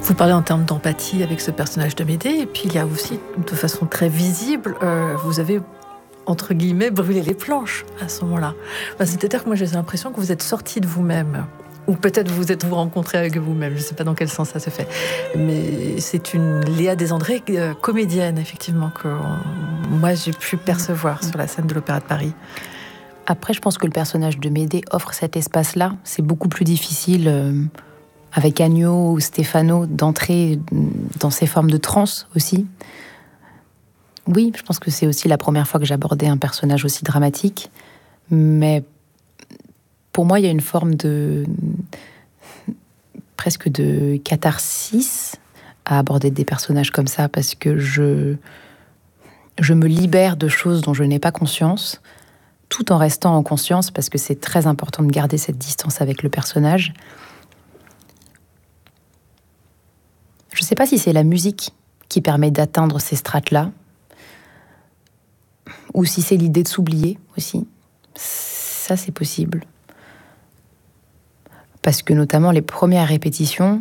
Vous parlez en termes d'empathie avec ce personnage de Médée, et puis il y a aussi, de façon très visible, vous avez, entre guillemets, brûlé les planches à ce moment-là. C'est-à-dire que moi j'ai l'impression que vous êtes sorti de vous-même. Ou peut-être vous êtes-vous rencontré avec vous-même, je ne sais pas dans quel sens ça se fait. Mais c'est une Léa Desandré, comédienne, effectivement, que moi j'ai pu percevoir sur la scène de l'Opéra de Paris. Après, je pense que le personnage de Médée offre cet espace-là. C'est beaucoup plus difficile avec Agneau ou Stéphano d'entrer dans ces formes de transe aussi. Oui, je pense que c'est aussi la première fois que j'abordais un personnage aussi dramatique. Mais pour moi, il y a une forme presque de catharsis à aborder des personnages comme ça, parce que je me libère de choses dont je n'ai pas conscience, tout en restant en conscience, parce que c'est très important de garder cette distance avec le personnage. Je ne sais pas si c'est la musique qui permet d'atteindre ces strates-là, ou si c'est l'idée de s'oublier aussi. Ça, c'est possible. Parce que notamment les premières répétitions,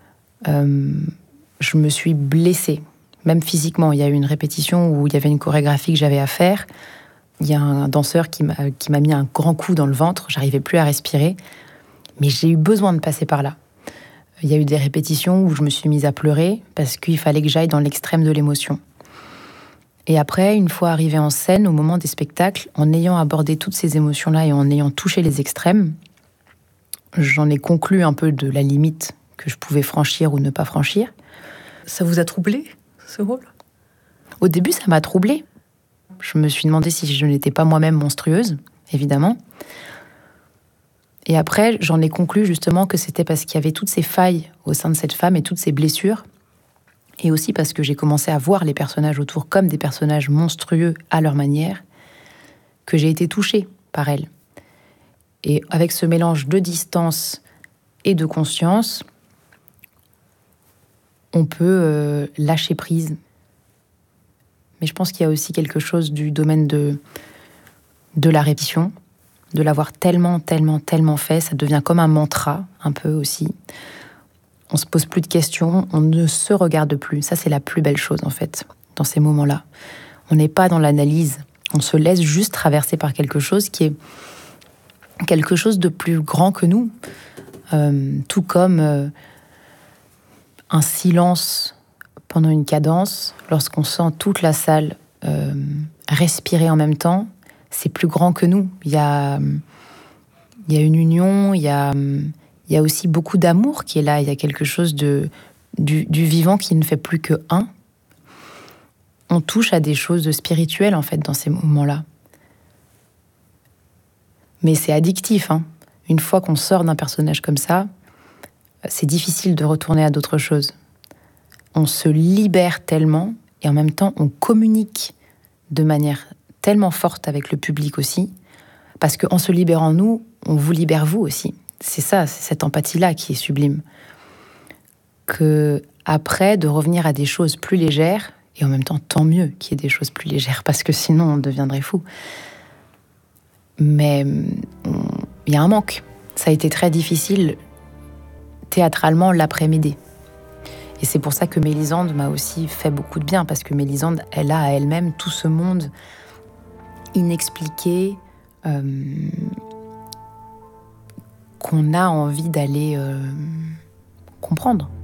je me suis blessée, même physiquement. Il y a eu une répétition où il y avait une chorégraphie que j'avais à faire. Il y a un danseur qui m'a mis un grand coup dans le ventre. J'arrivais plus à respirer. Mais j'ai eu besoin de passer par là. Il y a eu des répétitions où je me suis mise à pleurer parce qu'il fallait que j'aille dans l'extrême de l'émotion. Et après, une fois arrivée en scène, au moment des spectacles, en ayant abordé toutes ces émotions-là et en ayant touché les extrêmes, j'en ai conclu un peu de la limite que je pouvais franchir ou ne pas franchir. Ça vous a troublé, ce rôle ? Au début, ça m'a troublée. Je me suis demandé si je n'étais pas moi-même monstrueuse, évidemment. Et après, j'en ai conclu justement que c'était parce qu'il y avait toutes ces failles au sein de cette femme et toutes ces blessures. Et aussi parce que j'ai commencé à voir les personnages autour comme des personnages monstrueux à leur manière, que j'ai été touchée par elle. Et avec ce mélange de distance et de conscience, on peut lâcher prise. Mais je pense qu'il y a aussi quelque chose du domaine de la répétition, de l'avoir tellement fait, ça devient comme un mantra, un peu aussi. On se pose plus de questions, on ne se regarde plus. Ça, c'est la plus belle chose, en fait, dans ces moments-là. On n'est pas dans l'analyse, on se laisse juste traverser par quelque chose qui est quelque chose de plus grand que nous. Tout comme un silence pendant une cadence, lorsqu'on sent toute la salle respirer en même temps, c'est plus grand que nous. Il y a une union, il y a aussi beaucoup d'amour qui est là. Il y a quelque chose du vivant qui ne fait plus que un. On touche à des choses spirituelles, en fait, dans ces moments-là. Mais c'est addictif, hein. Une fois qu'on sort d'un personnage comme ça, c'est difficile de retourner à d'autres choses. On se libère tellement, et en même temps, on communique de manière tellement forte avec le public aussi, parce qu'en se libérant nous, on vous libère vous aussi. C'est ça, c'est cette empathie-là qui est sublime. Que après, de revenir à des choses plus légères, et en même temps, tant mieux qu'il y ait des choses plus légères, parce que sinon, on deviendrait fou. Mais il y a un manque. Ça a été très difficile, théâtralement, l'après-midi. Et c'est pour ça que Mélisande m'a aussi fait beaucoup de bien, parce que Mélisande, elle a à elle-même tout ce monde inexpliqué, qu'on a envie d'aller comprendre.